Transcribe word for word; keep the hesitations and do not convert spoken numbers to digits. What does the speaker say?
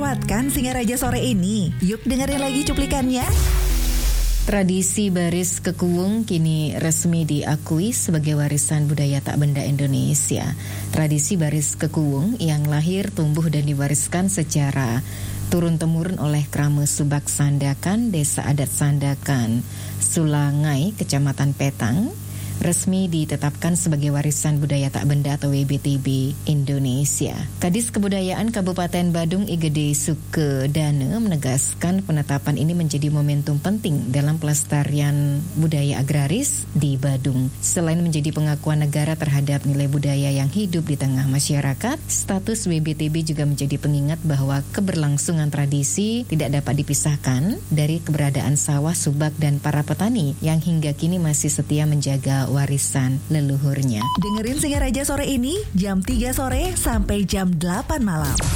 melewatkan Singaraja sore ini? Yuk dengerin lagi cuplikannya. Tradisi baris kekuwung kini resmi diakui sebagai warisan budaya tak benda Indonesia. Tradisi baris kekuwung yang lahir, tumbuh dan diwariskan secara turun-temurun oleh Krama Subak Sandakan, Desa Adat Sandakan, Sulangai, Kecamatan Petang, resmi ditetapkan sebagai warisan budaya tak benda atau W B T B Indonesia. Kadis Kebudayaan Kabupaten Badung I G D Sukedana menegaskan penetapan ini menjadi momentum penting dalam pelestarian budaya agraris di Badung. Selain menjadi pengakuan negara terhadap nilai budaya yang hidup di tengah masyarakat, status W B T B juga menjadi pengingat bahwa keberlangsungan tradisi tidak dapat dipisahkan dari keberadaan sawah, subak dan para petani yang hingga kini masih setia menjaga warisan leluhurnya. Dengerin Singaraja sore ini jam tiga sore sampai jam delapan malam.